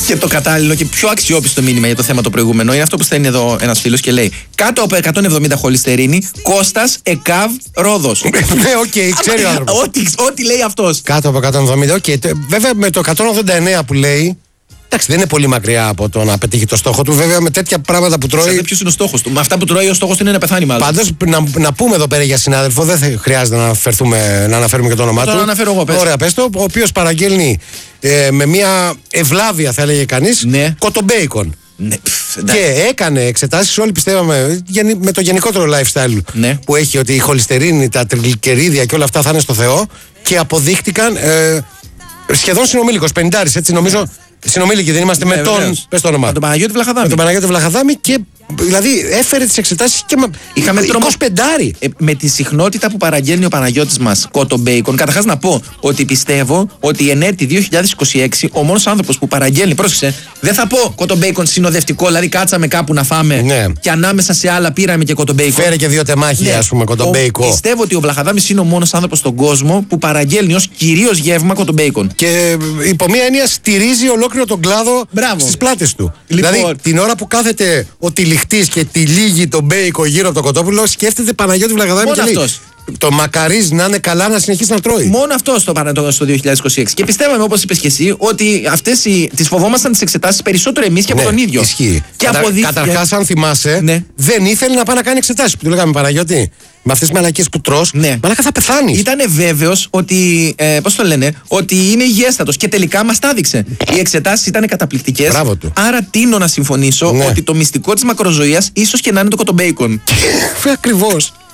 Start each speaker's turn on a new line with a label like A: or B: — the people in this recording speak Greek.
A: Και το κατάλληλο και πιο αξιόπιστο μήνυμα για το θέμα το προηγούμενο είναι αυτό που στέλνει εδώ ένας φίλος και λέει: κάτω από 170 χολυστερίνη, Κώστας, ΕΚΑΒ, Ρόδος.
B: Ναι, οκ, ξέρει ο άνθρωπος.
A: Ό,τι λέει αυτός.
B: Κάτω από 170, οκ. Βέβαια με το 189 που λέει. Εντάξει, δεν είναι πολύ μακριά από το να πετύχει το στόχο του. Βέβαια με τέτοια πράγματα που τρώει.
A: Ποιος είναι ο στόχος του? Με αυτά που τρώει, ο στόχος του είναι να πεθάνει, μάλλον.
B: Πάντως, να πούμε εδώ πέρα για συνάδελφο, δεν χρειάζεται να αναφέρουμε και το όνομά του.
A: Το αναφέρω εγώ, πες.
B: Ωραία, πες το. Ο οποίος παραγγέλνει με μια ευλάβεια, θα έλεγε κανείς,
A: ναι,
B: κοτομπέικον.
A: Ναι,
B: και έκανε εξετάσεις, όλοι πιστεύαμε με το γενικότερο lifestyle
A: ναι,
B: που έχει, ότι η χολυστερίνη, τα τριγλικερίδια και όλα αυτά θα είναι στο Θεό, και αποδείχτηκαν σχεδόν συνομήλικος, 50, έτσι νομίζω. Συνομήλικοι δεν είμαστε, με τον. Πες το όνομα.
A: Με τον Παναγιώτη Βλαχαδάμη.
B: Με τον Παναγιώτη Βλαχαδάμη, και δηλαδή έφερε τις εξετάσεις και
A: είχαμε
B: 25.
A: Με τη συχνότητα που παραγγέλνει ο Παναγιώτης μας κότο μπέικον, καταρχάς να πω ότι πιστεύω ότι εν έτη 2026 ο μόνος άνθρωπος που παραγγέλνει, πρόσεξε, δεν θα πω κότο μπέικον συνοδευτικό, δηλαδή κάτσαμε κάπου να φάμε, ναι, και ανάμεσα σε άλλα πήραμε και κότο μπέικον.
B: Φέρε και δύο τεμάχια, ναι, ας πούμε, κότο μπέικον.
A: Πιστεύω ότι ο Βλαχαδάμης είναι ο μόνος άνθρωπος στον κόσμο που παραγγέλνει ως κυρίως γεύμα κότο μπέικον.
B: Και υπό μία έννοια στηρίζει ολόκληρο τον κλάδο στις πλάτες του.
A: Λοιπόν.
B: Δηλαδή την ώρα που κάθεται ο τυλιχτής και τυλίγει τον μπέικο γύρω από το κοτόπουλο, σκέφτεται Παναγιώτη Βλαχαδάμη και λέει: το μακαρίζ να είναι καλά, να συνεχίσει να τρώει.
A: Μόνο αυτό στο 2026. Και πιστεύαμε, όπως είπες και εσύ, ότι τις φοβόμασταν τις εξετάσεις περισσότερο εμείς και από τον ίδιο.
B: Ισχύει.
A: Και
B: καταρχάς, αν θυμάσαι, ναι, δεν ήθελε να πάει να κάνει εξετάσεις. Που του λέγαμε: Παναγιώτη, με αυτές τις μαλακίες που τρως, ναι, μαλάκα θα πεθάνεις.
A: Ήτανε βέβαιος ότι, πώς το λένε, ότι είναι υγιέστατος, και τελικά μας τα έδειξε. Οι εξετάσεις ήταν καταπληκτικές.
B: Μπράβο του.
A: Άρα τείνω να συμφωνήσω, ναι, ότι το μυστικό της μακροζωίας ίσως και να είναι το κοτομπέικον.
B: Ακριβώς.